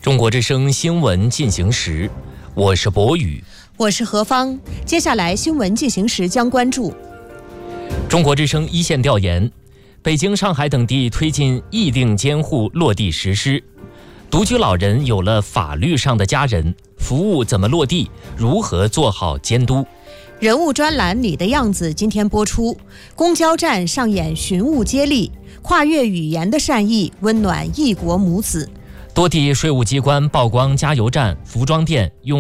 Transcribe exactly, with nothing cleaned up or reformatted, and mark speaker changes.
Speaker 1: 中国之声新闻进行时，我是博宇，
Speaker 2: 我是何芳。接下来新闻进行时将关注
Speaker 1: 中国之声一线调研，北京、上海等地推进议定监护落地实施，独居老人有了法律上的家人，服务怎么落地，如何做好监督。
Speaker 2: 人物专栏你的样子今天播出，公交站上演寻物接力，跨越语言的善意温暖异国母子。
Speaker 1: 多地税务机关曝光加油站、服装店用